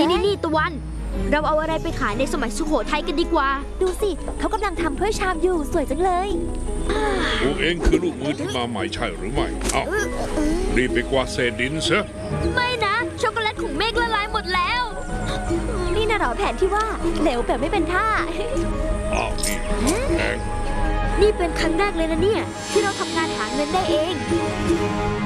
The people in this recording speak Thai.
นี่ตะวันเราเอาอะไรไปขายในสมัยสุโขทัยกันดีกว่าดูสิเขากำลังทำถ้วยชามอยู่สวยจังเลยพวกเองคือลูกมือที่มาใหม่ใช่หรือไม่เอ้ารีบไปกวาดเศษดินซะไม่นะช็อกโกแลตของเมฆละลายหมดแล้วนี่น่ะเหรอแผนที่ว่าเหลวแบบไม่เป็นท่าอ้าวนี่แองนี่เป็นครั้งแรกเลยนะเนี่ยที่เราทำงานหาเงินได้เอง